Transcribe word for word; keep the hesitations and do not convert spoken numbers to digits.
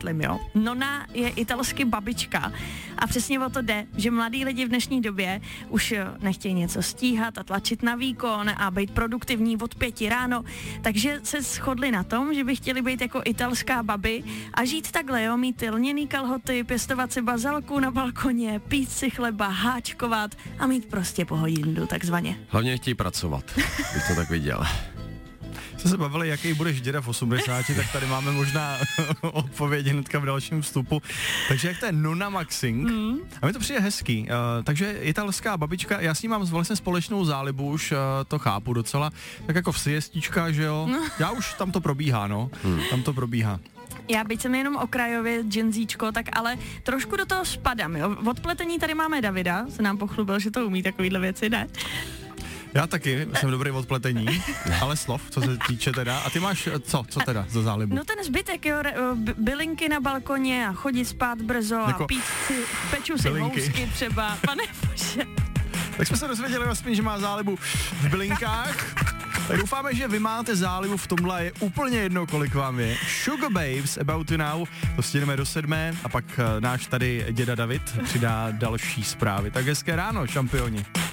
vysvětlím, jo. Nona je italsky babička a přesně o to jde, že mladí lidi v dnešní době už nechtějí něco stíhat a tlačit na výkon a být produktivní od pěti ráno, takže se shodli na tom, že by chtěli být jako italská babi a žít takhle, jo, mít lněný kalhoty, pěstovat si bazalku na balkoně, pít si chleba, háčkovat a mít prostě pohodindu, takzvaně. Hlavně chtějí pracovat, bych to tak viděl. Jsme se bavili, jaký budeš děda v osmdesáti, tak tady máme možná odpověď hnedka v dalším vstupu. Takže jak to je Nona Maxing? Mm. A mi to přijde hezký. Uh, takže italská babička, já s ní mám vlastně společnou zálibu, už uh, to chápu docela. Tak jako v siestička, že jo? No. Já už, tam to probíhá, no. Mm. Tam to probíhá. Já byť jsem jenom okrajově dženzíčko, tak ale trošku do toho spadám, jo. Od pletení tady máme Davida, se nám pochlubil, že to umí takovýhle věci, ne? Já taky jsem dobrý od pletení, ale slov, co se týče teda. A ty máš co, co teda za zálibu? No ten zbytek, jo, b- bylinky na balkoně a chodit spát brzo jako a pít si, peču si housky třeba, pane bože. Tak jsme se dozvěděli vlastně, že má zálibu v bylinkách. Tak doufáme, že vy máte zálibu v tomhle, je úplně jedno, kolik vám je. Sugar Babes, About You Now, to stihneme do sedmé a pak náš tady děda David přidá další zprávy. Tak hezké ráno, šampioni.